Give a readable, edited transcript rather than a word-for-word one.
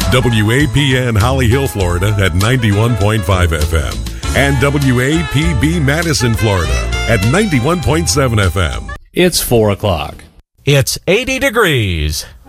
WAPN Holly Hill, Florida at 91.5 FM and WAPB Madison, Florida at 91.7 FM. It's 4 o'clock. It's 80 degrees.